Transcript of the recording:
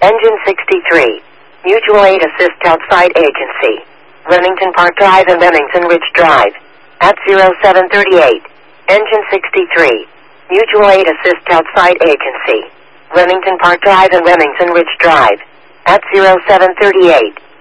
Engine 63. Mutual Aid Assist outside agency. Remington Park Drive and Remington Ridge Drive. At 0738. Engine 63. Mutual Aid Assist outside agency. Remington Park Drive and Remington Ridge Drive. At 0738.